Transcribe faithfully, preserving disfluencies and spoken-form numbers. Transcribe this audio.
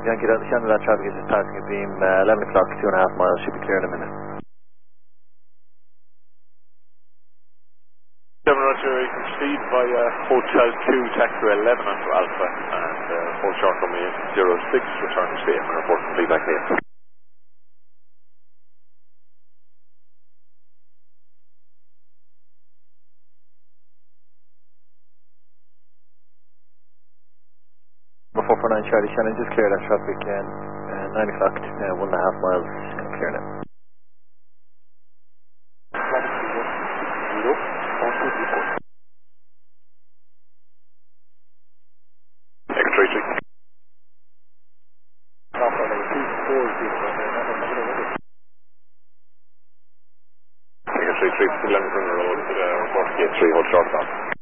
Yankee Delta Shannon, that traffic is just passing a beam, uh, eleven o'clock, two and a half miles, should be clear in a minute. seven Roger, you can proceed via Hotel two, taxi eleven onto Alpha, and uh, hold short on me zero six, return to safe, and report complete back here. four four nine Charlie Shannon, just clear that traffic, and uh, nine o'clock, uh, one and a half miles, uh, clear now. X three three. X three three, eleven Road, uh, report gate three, hold short on.